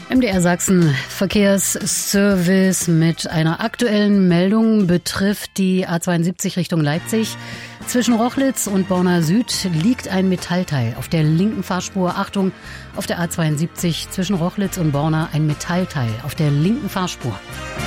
MDR Sachsen Verkehrsservice mit einer aktuellen Meldung betrifft die A72 Richtung Leipzig. Zwischen Rochlitz und Borna Süd liegt ein Metallteil auf der linken Fahrspur. Achtung, auf der A72 zwischen Rochlitz und Borna ein Metallteil auf der linken Fahrspur.